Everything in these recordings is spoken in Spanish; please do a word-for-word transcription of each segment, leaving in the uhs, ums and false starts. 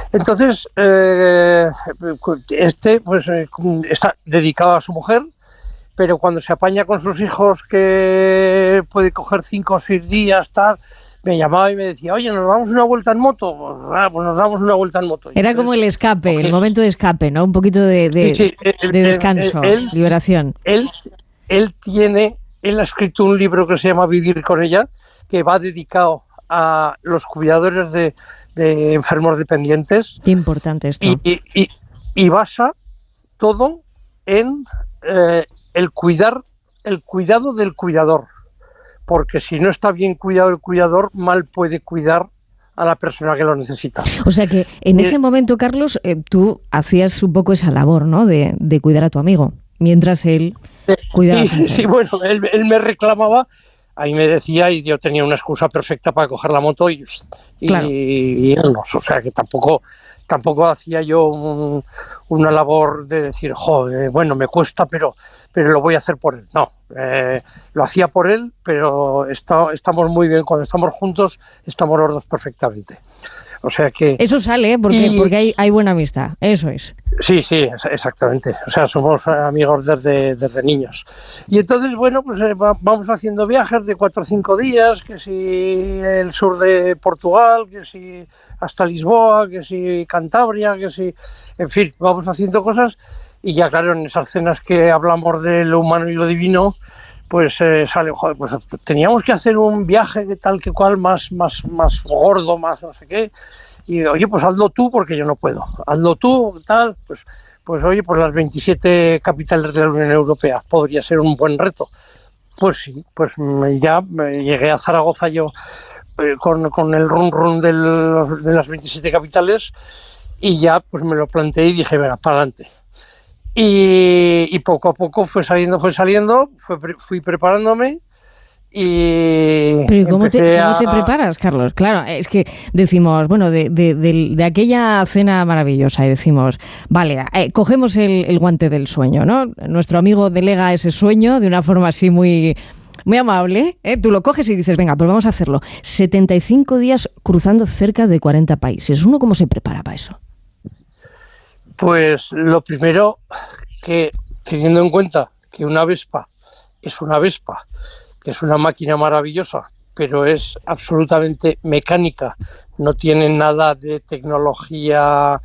Entonces, eh, este pues eh, está dedicado a su mujer, pero cuando se apaña con sus hijos, que puede coger cinco o seis días, tal, me llamaba y me decía, oye, ¿nos damos una vuelta en moto? Pues, ah, pues nos damos una vuelta en moto. Era como el escape, okay. El momento de escape, ¿no? Un poquito de, de, sí, sí, el, de descanso, el, el, liberación. Él, él tiene, él ha escrito un libro que se llama Vivir con ella, que va dedicado a los cuidadores de, de enfermos dependientes. Qué importante esto. Y, y, y, y basa todo en eh, el cuidar, el cuidado del cuidador. Porque si no está bien cuidado el cuidador, mal puede cuidar a la persona que lo necesita. O sea que en ese momento, Carlos, eh, tú hacías un poco esa labor, ¿no? De, de cuidar a tu amigo, mientras él cuidaba. Sí, sí, bueno, él, él me reclamaba, ahí me decía, y yo tenía una excusa perfecta para coger la moto y, y, claro. y irnos. O sea que tampoco, tampoco hacía yo un, una labor de decir, joder, bueno, me cuesta, pero, pero lo voy a hacer por él. No. Eh, lo hacía por él, pero está, estamos muy bien, cuando estamos juntos estamos los dos perfectamente, o sea que eso sale, ¿eh? porque, y, porque hay, hay buena amistad, eso es. Sí, sí, exactamente, o sea, somos amigos desde, desde niños, y entonces bueno, pues eh, vamos haciendo viajes de cuatro o cinco días, que si el sur de Portugal, que si hasta Lisboa, que si Cantabria, que si, en fin, vamos haciendo cosas. Y ya claro, en esas cenas que hablamos de lo humano y lo divino, pues eh, sale, joder, pues teníamos que hacer un viaje de tal que cual más, más, más gordo, más no sé qué, y oye, pues hazlo tú porque yo no puedo, hazlo tú, tal, pues, pues oye, pues las veintisiete capitales de la Unión Europea podría ser un buen reto. Pues sí, pues ya me llegué a Zaragoza yo eh, con, con el run run de, los, de las veintisiete capitales y ya pues me lo planteé y dije, venga, para adelante. Y, y poco a poco fue saliendo, fue saliendo, fue, fui preparándome y ¿Pero cómo te, cómo te preparas, Carlos? Claro, es que decimos, bueno, de, de, de, de aquella cena maravillosa y decimos, vale, eh, cogemos el, el guante del sueño, ¿no? Nuestro amigo delega ese sueño de una forma así muy... Muy amable, ¿eh? Tú lo coges y dices, venga, pues vamos a hacerlo. setenta y cinco días cruzando cerca de cuarenta países. ¿Uno cómo se prepara para eso? Pues lo primero, que teniendo en cuenta que una Vespa es una Vespa, que es una máquina maravillosa, pero es absolutamente mecánica, no tiene nada de tecnología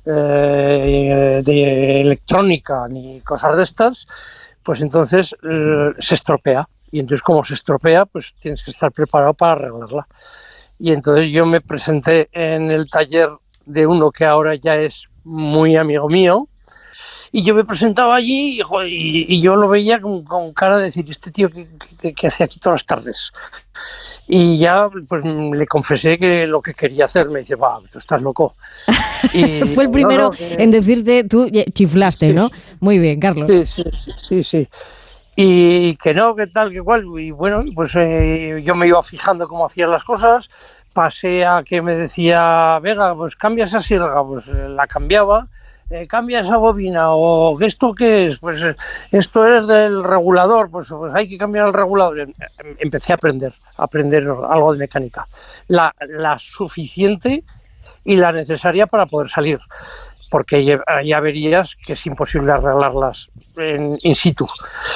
eh, de electrónica ni cosas de estas, pues entonces eh, se estropea. Y entonces como se estropea, pues tienes que estar preparado para arreglarla. Y entonces yo me presenté en el taller de uno que ahora ya es muy amigo mío, y yo me presentaba allí y, y, y yo lo veía con, con cara de decir, este tío que, que, que hace aquí todas las tardes. Y ya pues le confesé que lo que quería hacer, me dice, va, tú estás loco. Y fue el primero no, no, que... en decirte, tú chiflaste, sí, ¿no? Muy bien, Carlos. Sí, sí, sí, sí. Y que no, que tal, que cual, y bueno, pues eh, yo me iba fijando cómo hacían las cosas, pasé a que me decía, venga, pues cambia esa sierra, pues eh, la cambiaba, eh, cambia esa bobina, o ¿esto qué es? Pues eh, esto es del regulador, pues, pues hay que cambiar el regulador. Empecé a aprender, a aprender algo de mecánica, la, la suficiente y la necesaria para poder salir, porque hay, hay averías que es imposible arreglarlas en, in situ.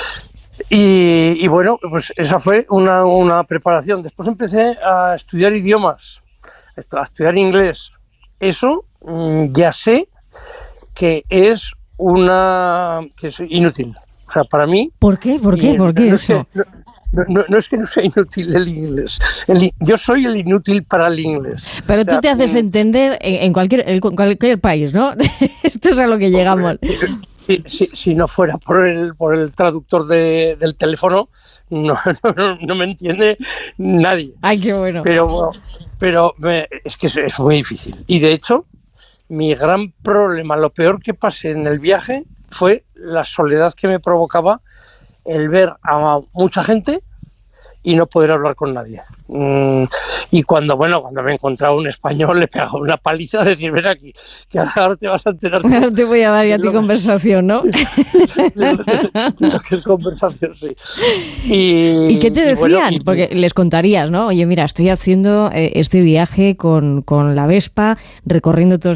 Y, y bueno, pues esa fue una, una preparación. Después empecé a estudiar idiomas, a estudiar inglés. Eso ya sé que es una que es inútil. O sea, para mí... ¿Por qué? ¿Por qué? ¿Por qué no eso? Es que, no, no, no es que no sea inútil el inglés. El, yo soy el inútil para el inglés. Pero o sea, tú te haces entender en, en, cualquier, en cualquier país, ¿no? Esto es a lo que llegamos. Si, si, si no fuera por el, por el traductor de, del teléfono, no, no, no me entiende nadie. Ay, qué bueno. Pero, pero me, es que es, es muy difícil. Y de hecho, mi gran problema, lo peor que pasé en el viaje fue la soledad que me provocaba el ver a mucha gente y no poder hablar con nadie. Mm, y cuando, bueno, cuando me encontraba un español, le pegaba una paliza de decir, ven aquí, que ahora te vas a enterar. Ahora te voy a dar ya a ti conversación, ¿no? De, de, de, de lo que es conversación, sí. Y, ¿Y qué te decían? Y bueno, y, porque les contarías, ¿no? Oye, mira, estoy haciendo eh, este viaje con, con la Vespa, recorriendo todos